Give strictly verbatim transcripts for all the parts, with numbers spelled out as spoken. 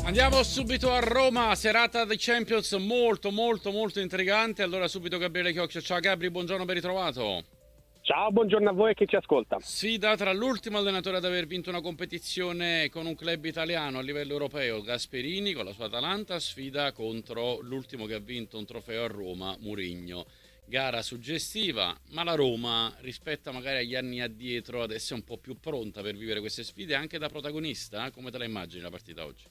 Andiamo subito a Roma, serata di Champions molto molto molto intrigante. Allora subito Gabriele Chiocchio. Ciao Gabri, buongiorno, ben ritrovato. Ciao, buongiorno a voi e chi ci ascolta. Sfida tra l'ultimo allenatore ad aver vinto una competizione con un club italiano a livello europeo, Gasperini con la sua Atalanta, sfida contro l'ultimo che ha vinto un trofeo a Roma, Mourinho. Gara suggestiva, ma la Roma rispetto magari agli anni addietro adesso è un po' più pronta per vivere queste sfide anche da protagonista. Come te la immagini la partita oggi?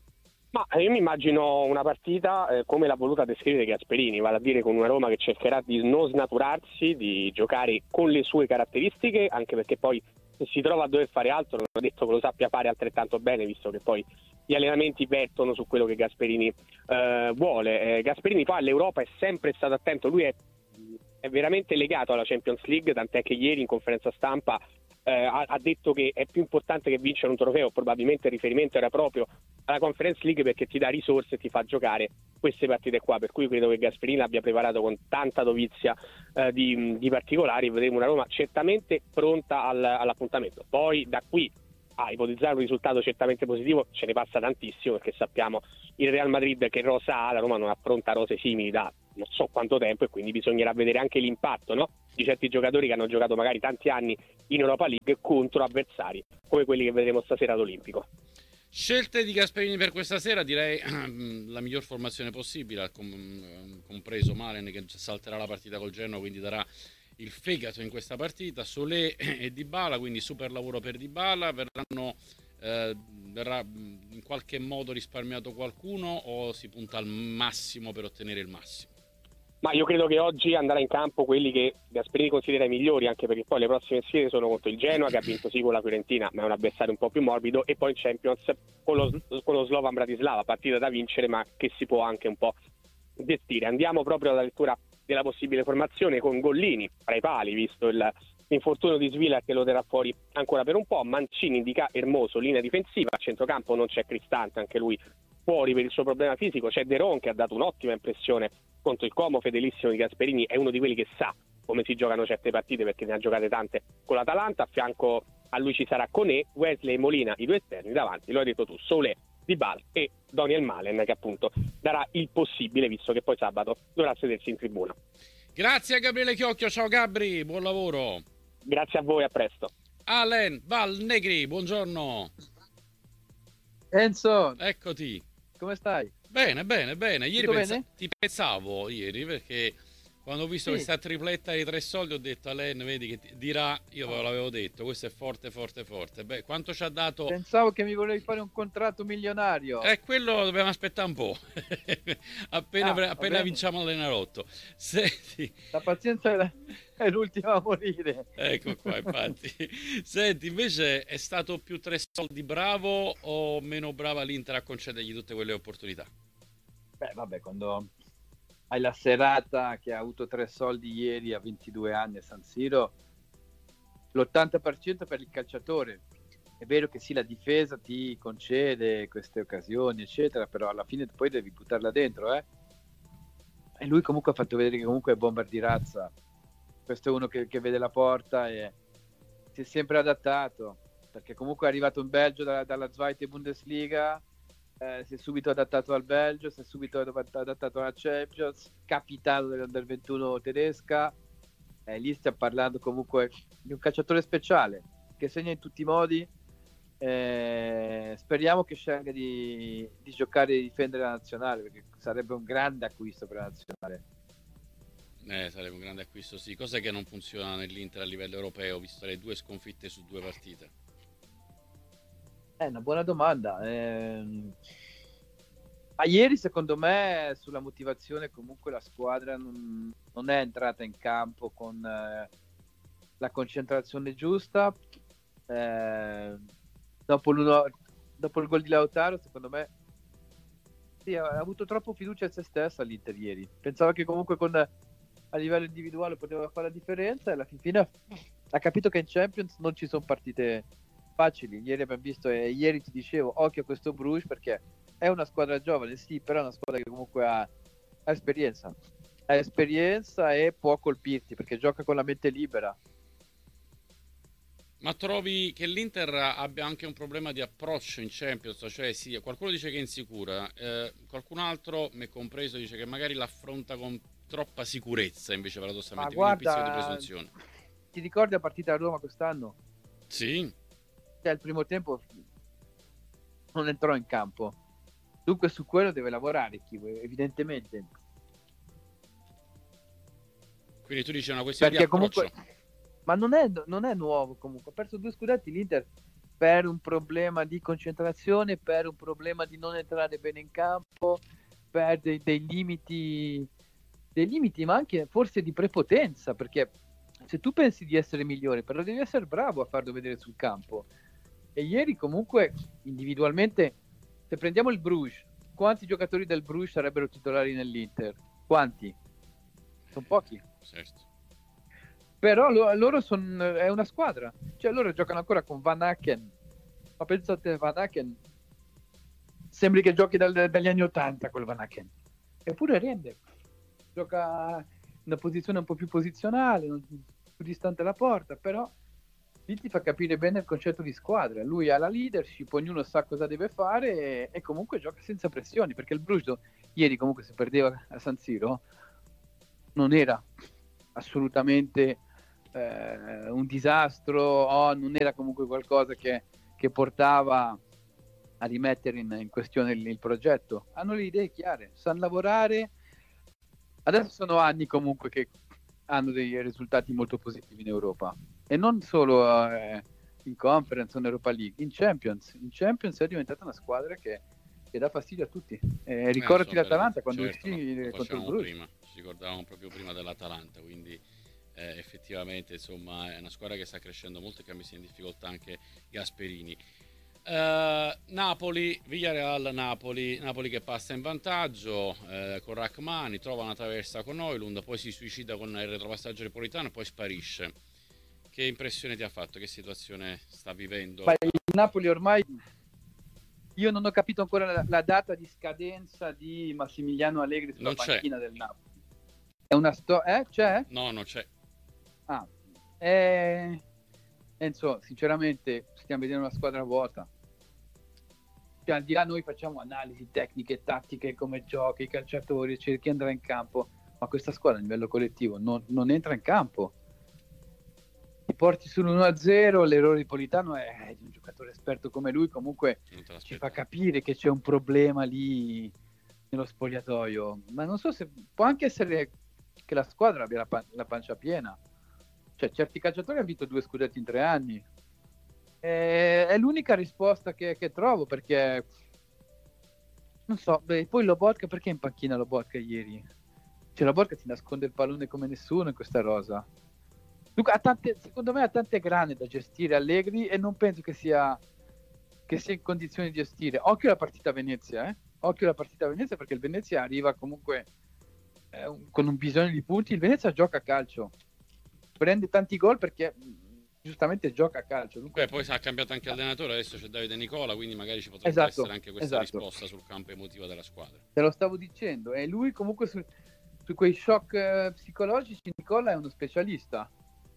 Ma io mi immagino una partita eh, come l'ha voluta descrivere Gasperini, vale a dire con una Roma che cercherà di non snaturarsi, di giocare con le sue caratteristiche, anche perché poi se si trova a dover fare altro non ho detto che lo sappia fare altrettanto bene, visto che poi gli allenamenti vertono su quello che Gasperini eh, vuole. Eh, Gasperini poi all'Europa è sempre stato attento, lui è, è veramente legato alla Champions League, tant'è che ieri in conferenza stampa eh, ha, ha detto che è più importante che vincere un trofeo, probabilmente il riferimento era proprio alla Conference League perché ti dà risorse e ti fa giocare queste partite qua, per cui credo che Gasperini abbia preparato con tanta dovizia eh, di, di particolari. Vedremo una Roma certamente pronta al, all'appuntamento. Poi da qui a ipotizzare un risultato certamente positivo ce ne passa tantissimo, perché sappiamo il Real Madrid che rosa ha, la Roma non affronta rose simili da non so quanto tempo, e quindi bisognerà vedere anche l'impatto, no? Di certi giocatori che hanno giocato magari tanti anni in Europa League contro avversari come quelli che vedremo stasera all'Olimpico. Scelte di Gasperini per questa sera, direi la miglior formazione possibile, compreso Malen che salterà la partita col Genoa, quindi darà il fegato in questa partita. Solé e Dybala, quindi super lavoro per Dybala. Verranno, eh, verrà in qualche modo risparmiato qualcuno o si punta al massimo per ottenere il massimo? Ma io credo che oggi andrà in campo quelli che Gasperini considera i migliori, anche perché poi le prossime sfide sono contro il Genoa, che ha vinto sì con la Fiorentina, ma è un avversario un po' più morbido, e poi in Champions con lo, con lo Slovan Bratislava, partita da vincere ma che si può anche un po' gestire. Andiamo proprio alla lettura della possibile formazione con Gollini tra i pali, visto il, l'infortunio di Svila che lo terrà fuori ancora per un po'. Mancini indica Hermoso, linea difensiva, a centrocampo non c'è Cristante, anche lui fuori per il suo problema fisico. C'è De Ron che ha dato un'ottima impressione contro il Como, fedelissimo di Gasperini, è uno di quelli che sa come si giocano certe partite perché ne ha giocate tante con l'Atalanta. A fianco a lui ci sarà Koné, Wesley e Molina, i due esterni, davanti lo hai detto tu, Solé, Dybala e Daniel Malen, che appunto darà il possibile, visto che poi sabato dovrà sedersi in tribuna. Grazie a Gabriele Chiocchio, ciao Gabri, buon lavoro. Grazie a voi, a presto. Alen Val Negri, buongiorno. Enzo, eccoti. Come stai? Bene, bene, bene. Ieri pensa- bene? ti pensavo ieri perché quando ho visto Sì. questa tripletta di tre soldi ho detto a Len, vedi che ti dirà, io ve l'avevo detto, questo è forte, forte, forte. Beh, quanto ci ha dato? Pensavo che mi volevi fare un contratto milionario. Eh, quello dobbiamo aspettare un po'. appena Ah, appena vinciamo l'Enalotto. Senti, La pazienza è, la- è l'ultima a morire. ecco qua, infatti. Senti, invece è stato più tre soldi bravo o meno brava l'Inter a concedergli tutte quelle opportunità? Beh, vabbè, quando hai la serata che ha avuto tre soldi ieri a ventidue anni a San Siro, l'ottanta per cento per il calciatore. È vero che sì, la difesa ti concede queste occasioni, eccetera, però alla fine poi devi buttarla dentro, eh? E lui comunque ha fatto vedere che comunque è bomber di razza. Questo è uno che, che vede la porta e si è sempre adattato, perché comunque è arrivato in Belgio da, dalla Zweite Bundesliga, eh, si è subito adattato al Belgio, si è subito adattato alla Champions, capitano dell'Under ventuno tedesca. Eh, lì stiamo parlando comunque di un calciatore speciale che segna in tutti i modi. Eh, speriamo che scelga di, di giocare e di difendere la nazionale, perché sarebbe un grande acquisto per la nazionale. Eh, sarebbe un grande acquisto, sì. Cos'è che non funziona nell'Inter a livello europeo, visto le due sconfitte su due partite? È una buona domanda. Eh, a ieri, secondo me, sulla motivazione, comunque la squadra non, non è entrata in campo con eh, la concentrazione giusta. Eh, dopo, l'uno, dopo il gol di Lautaro, secondo me, sì, ha avuto troppo fiducia in se stessa l'Inter ieri. Pensava che comunque con, a livello individuale poteva fare la differenza, e alla fin fine ha capito che in Champions non ci sono partite facili. Ieri abbiamo visto, e ieri ti dicevo, occhio a questo Bruges, perché è una squadra giovane, sì, però è una squadra che comunque ha, ha esperienza. Ha esperienza e può colpirti, perché gioca con la mente libera. Ma trovi che l'Inter abbia anche un problema di approccio in Champions? Cioè sì, qualcuno dice che è insicura, eh, qualcun altro, me compreso, dice che magari l'affronta con troppa sicurezza invece Ma paradossalmente, quindi un pizzico di guarda, presunzione. ti ricordi la partita a Roma quest'anno? Sì, Cioè, il primo tempo non entrò in campo. Dunque su quello deve lavorare Chivo, evidentemente. quindi tu dici è una questione Perché di approccio. comunque... Ma non è, non è nuovo comunque. Ha perso due scudetti l'Inter per un problema di concentrazione, per un problema di non entrare bene in campo, per dei, dei limiti, dei limiti, ma anche forse di prepotenza, perché se tu pensi di essere migliore, però devi essere bravo a farlo vedere sul campo. E ieri comunque individualmente, se prendiamo il Bruges, quanti giocatori del Bruges sarebbero titolari nell'Inter? Quanti? Sono pochi. Certo. Però lo, loro sono è una squadra, cioè loro giocano ancora con Van Aken, ma pensate Van Aken sembri che giochi dal, dagli anni ottanta quel Van Aken, eppure rende, gioca in una posizione un po' più posizionale, non, più distante dalla porta, però lì ti fa capire bene il concetto di squadra. Lui ha la leadership, ognuno sa cosa deve fare e, e comunque gioca senza pressioni, perché il Bruges ieri comunque se perdeva a San Siro non era assolutamente eh, un disastro o non era comunque qualcosa che, che portava a rimettere in, in questione il, il progetto. Hanno le idee chiare, sanno lavorare. Adesso sono anni comunque che hanno dei risultati molto positivi in Europa e non solo eh, in Conference o in Europa League, in Champions. In Champions è diventata una squadra che, che dà fastidio a tutti. Eh, ricordati Eh, l'Atalanta quando certo, uscì lo, lo contro il facevamo Bruges. prima, ci ricordavamo proprio prima dell'Atalanta, quindi eh, effettivamente insomma è una squadra che sta crescendo molto e che ha messo in difficoltà anche Gasperini. Uh, Napoli, Villarreal, Napoli, Napoli che passa in vantaggio eh, con Rachmani, trova una traversa con Oilund, poi si suicida con il retropassaggio napolitano e poi sparisce. Che impressione ti ha fatto? Che situazione sta vivendo? Ma il Napoli ormai, io non ho capito ancora la, la data di scadenza di Massimiliano Allegri sulla Non c'è. panchina del Napoli. È una storia, eh? C'è? No, non c'è. Ah, eh... Enzo, sinceramente stiamo vedendo una squadra vuota. Cioè, al di là noi facciamo analisi tecniche, tattiche, come gioca, i calciatori, cerchi di andare in campo, ma questa squadra a livello collettivo non, non entra in campo. Ti porti sull'uno a zero, l'errore di Politano è di un giocatore esperto come lui, comunque ci fa capire che c'è un problema lì nello spogliatoio, ma non so se può anche essere che la squadra abbia la, pan- la pancia piena. Cioè, certi calciatori hanno vinto due scudetti in tre anni. E è l'unica risposta che, che trovo, perché non so, beh, poi Lobotka, perché in panchina Lobotka ieri? Cioè, Lobotka ti nasconde il pallone come nessuno in questa rosa. Luca ha tante, secondo me ha tante grane da gestire Allegri e non penso che sia che sia in condizioni di gestire. Occhio alla partita a Venezia, eh? Occhio alla partita a Venezia, perché il Venezia arriva comunque eh, un, con un bisogno di punti. Il Venezia gioca a calcio, prende tanti gol perché giustamente gioca a calcio. Dunque... Beh, poi ha cambiato anche allenatore, adesso c'è Davide Nicola, quindi magari ci potrebbe esatto, essere anche questa esatto. risposta sul campo emotivo della squadra. Te lo stavo dicendo, e lui comunque su, su quei shock eh, psicologici Nicola è uno specialista.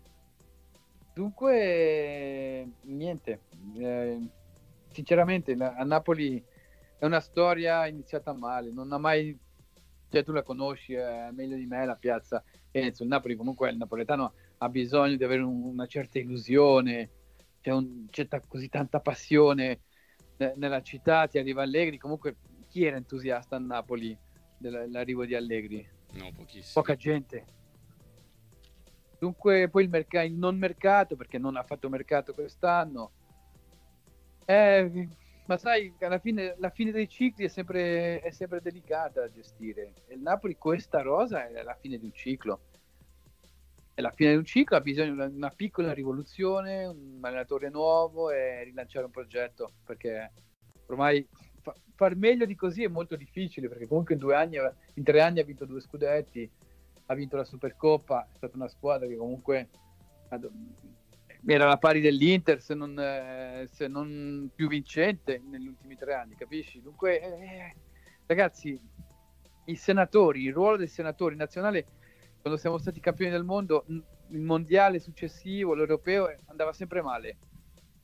Dunque, niente, eh, sinceramente la, a Napoli è una storia iniziata male, non ha mai, cioè tu la conosci eh, meglio di me la piazza Enzo, il Napoli comunque, il napoletano ha bisogno di avere un, una certa illusione, c'è, un, c'è ta, così tanta passione ne, nella città, ti arriva Allegri, comunque chi era entusiasta a Napoli dell'arrivo di Allegri? No, pochissimo. Poca gente. Dunque poi il, merc- il non mercato, perché non ha fatto mercato quest'anno, eh, ma sai, alla fine la fine dei cicli è sempre, è sempre delicata da gestire. E il Napoli questa rosa è la fine di un ciclo. È la fine di un ciclo, ha bisogno di una piccola rivoluzione, un allenatore nuovo e rilanciare un progetto, perché ormai fa- far meglio di così è molto difficile, perché comunque in due anni, in tre anni ha vinto due scudetti, ha vinto la Supercoppa, è stata una squadra che comunque era alla pari dell'Inter, se non, eh, se non più vincente negli ultimi tre anni, capisci? Dunque, eh, ragazzi, i senatori, il ruolo dei senatori nazionali, quando siamo stati campioni del mondo, il mondiale successivo, l'europeo, andava sempre male.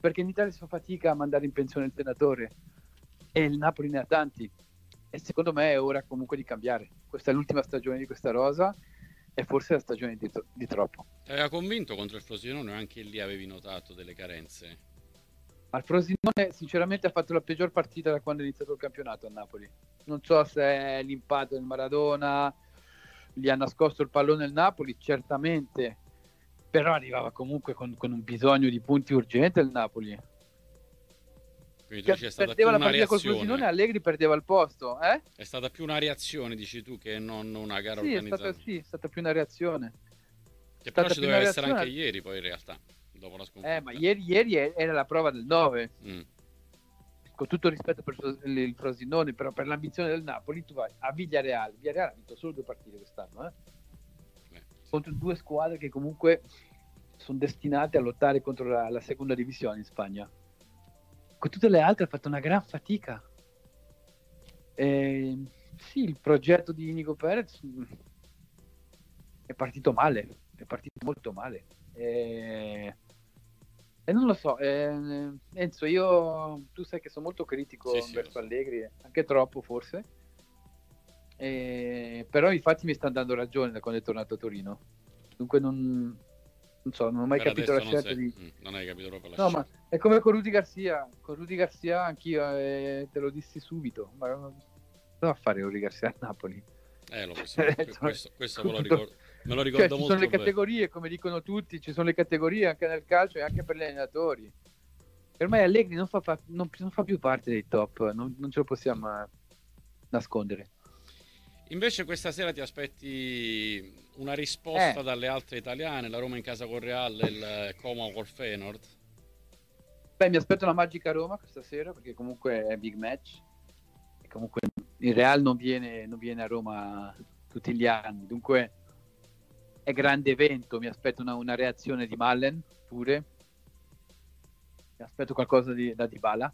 perché in Italia si fa fatica a mandare in pensione il allenatore e il Napoli ne ha tanti, e secondo me è ora comunque di cambiare. Questa è l'ultima stagione di questa rosa e forse è la stagione di, to- di troppo. Ti aveva convinto contro il Frosinone o anche lì avevi notato delle carenze? Ma il Frosinone sinceramente ha fatto la peggior partita da quando è iniziato il campionato a Napoli. Non so se è l'impatto del Maradona, gli ha nascosto il pallone il Napoli, certamente, però arrivava comunque con, con un bisogno di punti urgente il Napoli. Quindi tu dici, è stata più Perdeva la una partita col reazione. Frosinone, Allegri perdeva il posto, eh? È stata più una reazione, dici tu, che non una gara Sì, è organizzata. stata, sì, è stata più una reazione. Che È però stata ci più doveva una essere reazione. anche ieri, poi in realtà, dopo la sconfitta. Eh, ma ieri, ieri era la prova del nove. Mm. Con tutto il rispetto per il il Frosinone, però per l'ambizione del Napoli, tu vai a Villareal. Villareal ha vinto solo due partite quest'anno, eh? Beh, sì. Contro due squadre che comunque sono destinate a lottare contro la, la seconda divisione in Spagna. Con tutte le altre ha fatto una gran fatica. E, sì, il progetto di Nico Perez mh, è partito male, è partito molto male. E, e non lo so, eh, Enzo, io tu sai che sono molto critico Sì, sì, lo verso so. Allegri, anche troppo forse. E, però infatti mi stanno dando ragione da quando è tornato a Torino. Dunque non, non so, non ho mai Per capito la adesso non, scelta sei- di... mm, non hai capito proprio la No, scelta. ma è come con Rudy Garcia. Con Rudy Garcia anch'io eh, te lo dissi subito. Ma cosa va a fare Rudy Garcia a Napoli? Eh, lo so, questo, questo me lo Tutto- ricordo, me lo Cioè, ricordo ci molto sono le bene. categorie, come dicono tutti, ci sono le categorie anche nel calcio e anche per gli allenatori. E ormai Allegri non fa, fa- non, non fa più parte dei top, non, non ce lo possiamo eh, nascondere. Invece questa sera ti aspetti una risposta Eh. dalle altre italiane, la Roma in casa con Real, il Como col Feyenoord. Beh, mi aspetto una magica Roma questa sera perché comunque è big match. E comunque il Real non viene, non viene a Roma tutti gli anni, dunque è grande evento. Mi aspetto una, una reazione di Mallen pure. Mi aspetto qualcosa di, da Dybala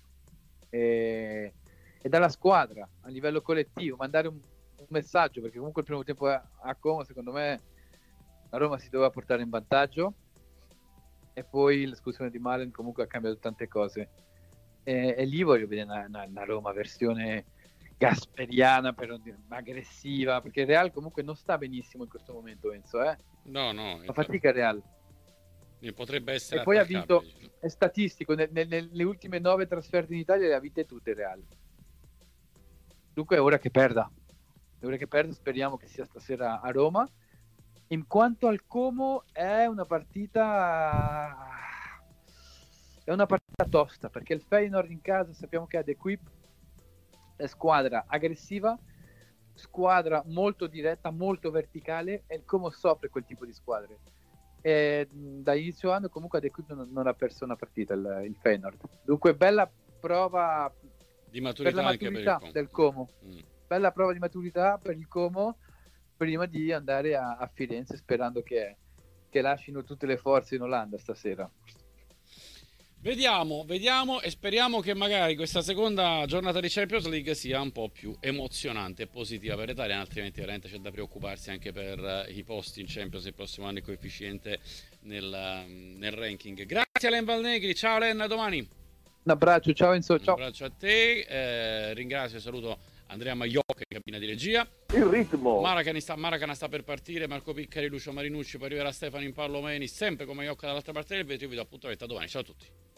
e, e dalla squadra a livello collettivo mandare un, un messaggio, perché comunque il primo tempo a, a Como secondo me la Roma si doveva portare in vantaggio e poi l'espulsione di Malen comunque ha cambiato tante cose e, e lì voglio vedere una, una, una Roma versione gasperiana, però aggressiva, perché il Real comunque non sta benissimo in questo momento, Enzo, eh? No, no, fa infatti, fatica il Real potrebbe essere e poi ha attaccabile, vinto, dici tu. è statistico, ne- ne- nelle ultime nove trasferte in Italia le ha vinte tutte il Real, dunque è ora che perda, è ora che perda, speriamo che sia stasera a Roma. In quanto al Como è una partita è una partita tosta, perché il Feyenoord in casa sappiamo che ha The Equip, è squadra aggressiva, squadra molto diretta, molto verticale, e il Como soffre quel tipo di squadre. E da inizio anno comunque ad Equip non, non ha perso una partita il, il Feyenoord, dunque bella prova Di per maturità la anche per il maturità Como. del Como, Mm. bella prova di maturità per il Como prima di andare a, a Firenze, sperando che, che lasciano tutte le forze in Olanda stasera. Vediamo, vediamo e speriamo che magari questa seconda giornata di Champions League sia un po' più emozionante e positiva per l'Italia, altrimenti veramente c'è da preoccuparsi anche per uh, i posti in Champions il prossimo anno, il coefficiente nel, uh, nel ranking. Grazie a Len Valnegri, ciao Len, a domani. Un abbraccio, ciao Enzo, ciao. Un abbraccio a te, eh, ringrazio e saluto Andrea Maiocca in cabina di regia. Il ritmo. Maracana sta, Maracana sta per partire, Marco Piccari, Lucio Marinucci, poi arriverà Stefano Impallomeni, sempre con Maiocca dall'altra parte del vetro. Io vi do appuntamento a domani, ciao a tutti.